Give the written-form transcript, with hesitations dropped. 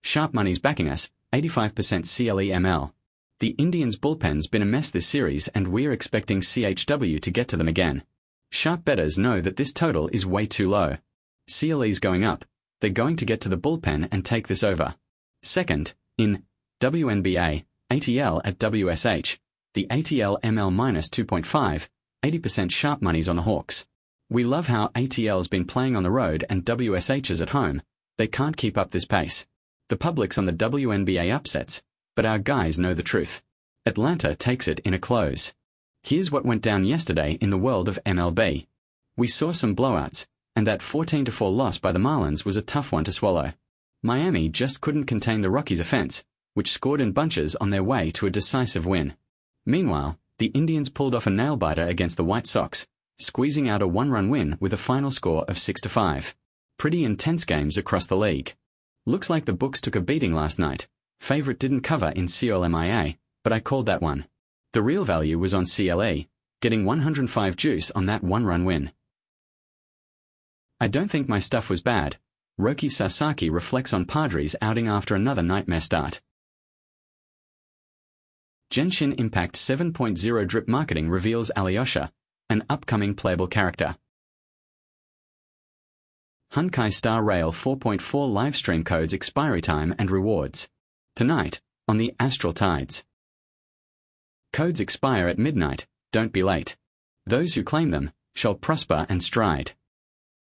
Sharp money's backing us, 85% CLEML. The Indians' bullpen's been a mess this series and we're expecting CHW to get to them again. Sharp bettors know that this total is way too low. CLE's going up. They're going to get to the bullpen and take this over. Second, in WNBA, ATL at WSH, the ATL ML minus 2.5, 80% sharp money's on the Hawks. We love how ATL's been playing on the road and WSH's at home. They can't keep up this pace. The public's on the WNBA upsets, but our guys know the truth. Atlanta takes it in a close. Here's what went down yesterday in the world of MLB. We saw some blowouts, and that 14-4 loss by the Marlins was a tough one to swallow. Miami just couldn't contain the Rockies' offense, which scored in bunches on their way to a decisive win. Meanwhile, the Indians pulled off a nail-biter against the White Sox, squeezing out a one-run win with a final score of 6-5. Pretty intense games across the league. Looks like the books took a beating last night. Favorite didn't cover in CLMIA, but I called that one. The real value was on CLE, getting 105 juice on that one-run win. I don't think my stuff was bad. Roki Sasaki reflects on Padres outing after another nightmare start. Genshin Impact 7.0 drip marketing reveals Alyosha, an upcoming playable character. Honkai Star Rail 4.4 livestream codes expiry time and rewards. Tonight, on the Astral Tides. Codes expire at midnight, don't be late. Those who claim them shall prosper and stride.